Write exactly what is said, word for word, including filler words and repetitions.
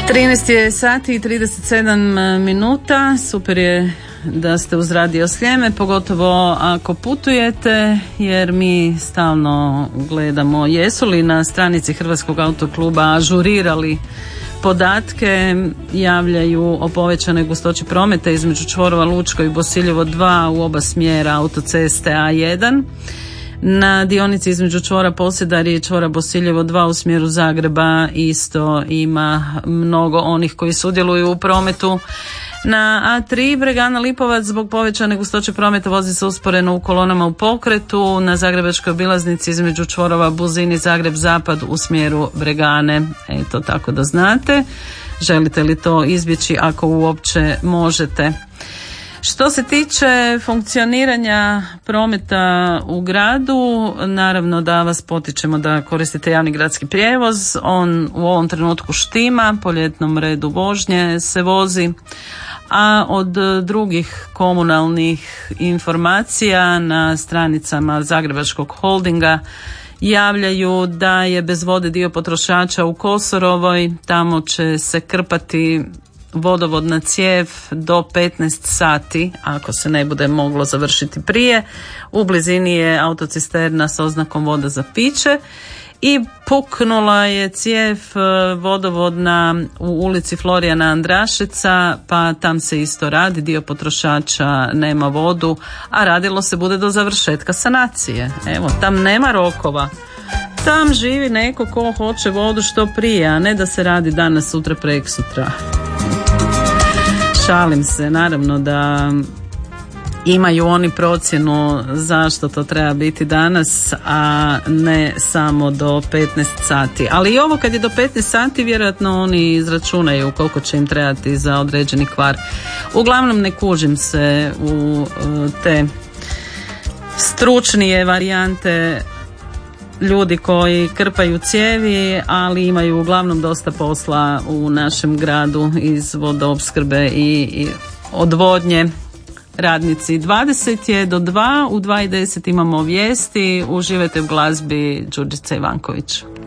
trinaest je sati i trideset sedam minuta. Super je da ste uz Radio Sljeme, pogotovo ako putujete, jer mi stalno gledamo jesu li na stranici Hrvatskog autokluba ažurirali podatke. Javljaju o povećanoj gustoći prometa između čvorova Lučko i Bosiljevo dva u oba smjera autoceste A jedan. Na dionici između čvora Posedarje i čvora Bosiljevo dva u smjeru Zagreba isto ima mnogo onih koji sudjeluju u prometu. Na A tri Bregana Lipovac zbog povećane gustoće prometa vozi se usporeno u kolonama u pokretu. Na zagrebačkoj obilaznici između čvorova Buzini Zagreb Zapad u smjeru Bregane. Eto, tako da znate. Želite li to izbjeći ako uopće možete? Što se tiče funkcioniranja prometa u gradu, naravno da vas potičemo da koristite javni gradski prijevoz. On u ovom trenutku štima, po ljetnom redu vožnje se vozi, a od drugih komunalnih informacija na stranicama Zagrebačkog holdinga javljaju da je bez vode dio potrošača u Kosorovoj. Tamo će se krpati vodovodna cijev do petnaest sati, ako se ne bude moglo završiti prije. U blizini je autocisterna s oznakom voda za piće i puknula je cijev vodovodna u ulici Florijana Andrašeca, pa tam se isto radi, dio potrošača nema vodu, a radilo se bude do završetka sanacije. Evo, tam nema rokova. Tam živi neko ko hoće vodu što prije, a ne da se radi danas, sutra, preksutra. Šalim se, naravno da imaju oni procjenu zašto to treba biti danas, a ne samo do petnaest sati. Ali i ovo kad je do petnaest sati, vjerojatno oni izračunaju koliko će im trebati za određeni kvar. Uglavnom ne kužim se u te stručnije varijante ljudi koji krpaju cijevi, ali imaju uglavnom dosta posla u našem gradu iz vodoopskrbe i, i odvodnje. Radnici, dvadeset je do dva, u dva i deset imamo vijesti. Uživajte u glazbi Đurđice Ivanković.